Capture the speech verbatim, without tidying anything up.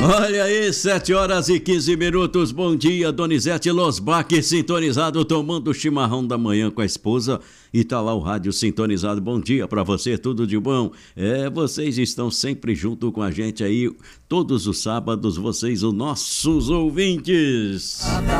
Olha aí, sete horas e quinze minutos. Bom dia, Donizete Losbach, sintonizado, tomando chimarrão da manhã com a esposa. E tá lá o rádio sintonizado. Bom dia pra você, tudo de bom? É, vocês estão sempre junto com a gente aí, todos os sábados, vocês, os nossos ouvintes.